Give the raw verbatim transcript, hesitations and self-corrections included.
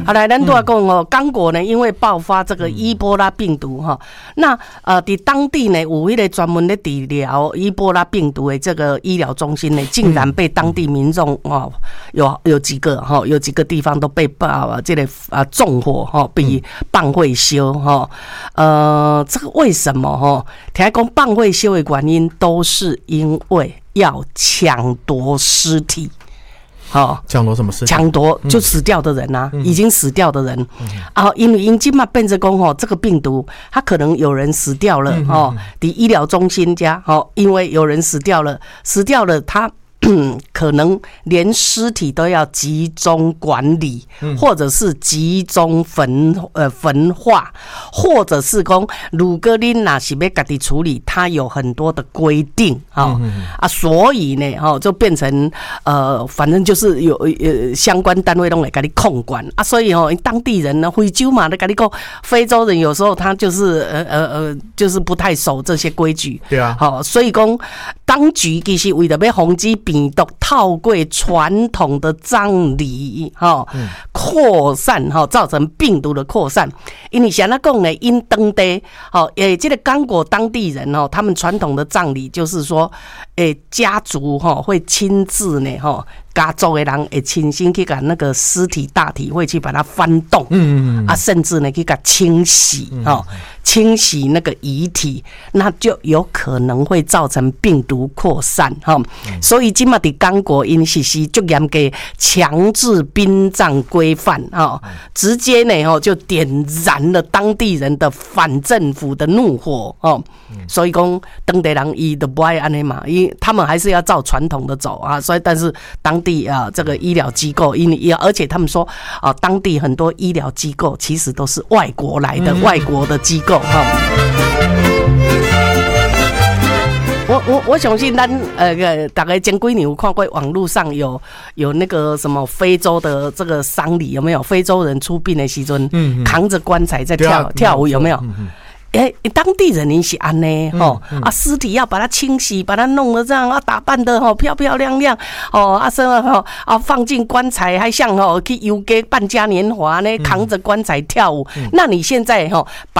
好来，咱都要讲哦，刚果呢，因为爆发这个伊波拉病毒哈，那呃，在当地呢，有一个专门的治疗伊波拉病毒的这个医疗中心呢，竟然被当地民众哦，有有几个哈，有几个地方都被爆这个啊纵火哈，被放火烧哈，呃，这个为什么哈？听讲放火烧的原因都是因为要抢夺尸体。 好，抢夺什么事？ 抢夺就死掉的人呐、啊嗯，已经死掉的人、嗯、啊，因为因今嘛变成讲吼，这个病毒它可能有人死掉了哦，在医疗中心家哦，因为有人死掉了，死掉了他。可能连尸体都要集中管理，或者是集中焚呃焚化，或者是讲如果你若是要自己处理，它有很多的规定啊、哦、啊，所以呢哈、哦、就变成呃反正就是有呃相关单位都会给你控管啊，所以哦当地人呢，非洲嘛，都跟你讲，非洲人有时候他就是呃呃呃就是不太守这些规矩， 对啊， 好、哦，所以讲当局其实为了要防止病毒透过传统的葬礼哈扩散哈，造成病毒的扩散。因为像那讲呢，因当地哦，诶，这个刚果当地人哦，他们传统的葬礼就是说，诶，家族哈会亲自呢哈。家族的人会亲身去把那个尸体大体会去把它翻动，嗯嗯啊，甚至呢去给它清洗哦，清洗那个遗体，那就有可能会造成病毒扩散哈、哦。所以今嘛在刚果因实施就严格强制殡葬规范哈，直接呢哦就点燃了当地人的反政府的怒火哦。所以讲当地人伊都不爱安尼嘛，因他们还是要照传统的走啊，所以但是当地啊，这个医疗机构，因为而且他们说啊，当地很多医疗机构其实都是外国来的，嗯、外国的机构哈。我我我相信咱呃大概前几年有看过网络上有有那个什么非洲的这个丧礼有没有？非洲人出殡的时阵，嗯、扛着棺材在跳、啊、跳舞有没有？嗯哎、欸，当地人也是安呢，吼、嗯嗯、啊，尸体要把它清洗，把它弄得这样啊，打扮的吼漂漂亮亮，哦啊，生啊吼啊放进棺材，还像吼去游街办嘉年华呢，扛着棺材跳舞。嗯、那你现在吼把